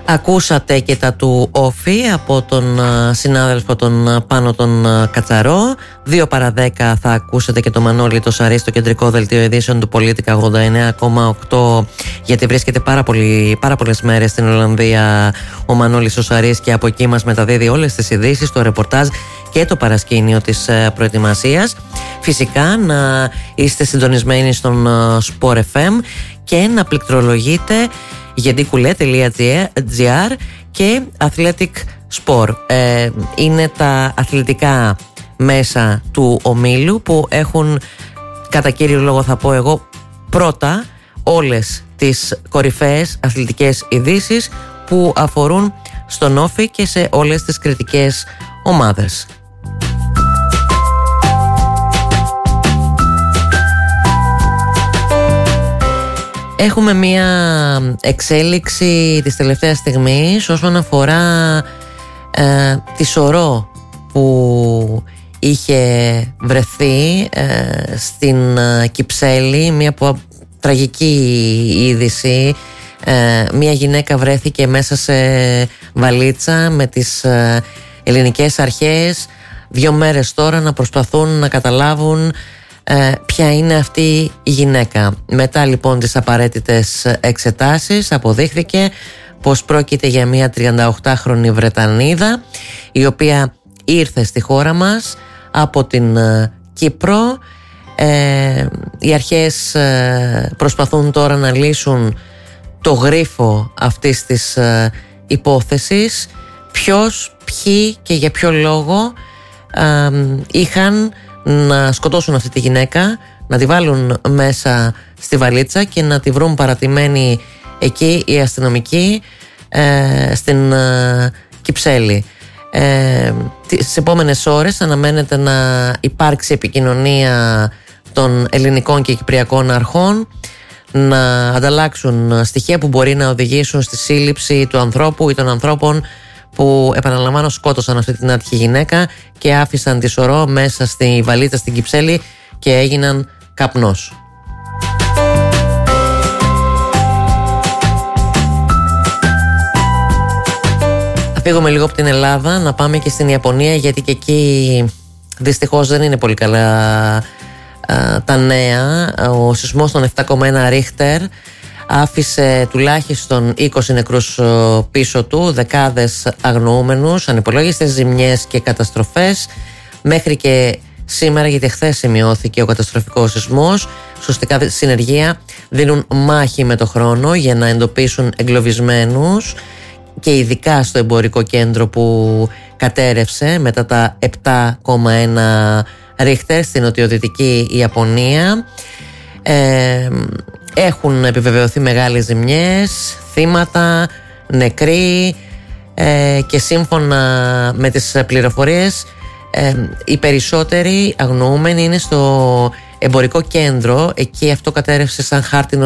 Ακούσατε και τα του Όφη από τον συνάδελφο τον Πάνο τον Κατσαρό. 2 παρά 10 θα ακούσετε και το Μανώλη το Σαρί στο κεντρικό δελτίο ειδήσεων του Πολίτικα 89,8, γιατί βρίσκεται πάρα πολλές μέρες στην Ολλανδία ο Μανώλης ο Σαρής και από εκεί μας μεταδίδει όλες τις ειδήσεις, το ρεπορτάζ και το παρασκήνιο της προετοιμασίας. Φυσικά να είστε συντονισμένοι στον Sport FM και να πληκτρολογείτε gentikoulet.gr και Athletic Sport. Είναι τα αθλητικά μέσα του ομίλου που έχουν, κατά κύριο λόγο θα πω εγώ, πρώτα όλες τις κορυφαίες αθλητικές ειδήσεις που αφορούν στον Όφη και σε όλες τις κριτικές ομάδες. Έχουμε μία εξέλιξη της τελευταίας στιγμής όσον αφορά τη σωρό που είχε βρεθεί στην Κυψέλη, μία τραγική είδηση. Μία γυναίκα βρέθηκε μέσα σε βαλίτσα με τις ελληνικές αρχές 2 μέρες τώρα να προσπαθούν να καταλάβουν ποια είναι αυτή η γυναίκα. Μετά λοιπόν τις απαραίτητες εξετάσεις αποδείχθηκε πως πρόκειται για μια 38χρονη Βρετανίδα η οποία ήρθε στη χώρα μας από την Κύπρο. Οι αρχές προσπαθούν τώρα να λύσουν το γρίφο αυτής της υπόθεσης. Ποιος, ποιοι και για ποιο λόγο είχαν να σκοτώσουν αυτή τη γυναίκα, να τη βάλουν μέσα στη βαλίτσα και να τη βρουν παρατημένη εκεί οι αστυνομικοί στην Κυψέλη. Τις επόμενες ώρες αναμένεται να υπάρξει επικοινωνία των ελληνικών και κυπριακών αρχών, να ανταλλάξουν στοιχεία που μπορεί να οδηγήσουν στη σύλληψη του ανθρώπου ή των ανθρώπων που, επαναλαμβάνω, σκότωσαν αυτή την άτυχη γυναίκα και άφησαν τη σωρό μέσα στη βαλίτσα στην Κυψέλη και έγιναν καπνός. Θα φύγουμε λίγο από την Ελλάδα, να πάμε και στην Ιαπωνία, γιατί και εκεί δυστυχώς δεν είναι πολύ καλά τα νέα. Ο σεισμός των 7,1 Ρίχτερ άφησε τουλάχιστον 20 νεκρούς πίσω του, δεκάδες αγνοούμενους, ανυπολόγιστες ζημιές και καταστροφές. Μέχρι και σήμερα, γιατί χθες σημειώθηκε ο καταστροφικός σεισμός, σωστικά συνεργεία δίνουν μάχη με το χρόνο για να εντοπίσουν εγκλωβισμένους, και ειδικά στο εμπορικό κέντρο που κατέρευσε μετά τα 7,1 Ρίχτερ στην νοτιοδυτική Ιαπωνία. Έχουν επιβεβαιωθεί μεγάλες ζημιές, θύματα, νεκροί, και σύμφωνα με τις πληροφορίες οι περισσότεροι αγνοούμενοι είναι στο εμπορικό κέντρο. Εκεί αυτό κατέρευσε σαν χάρτινο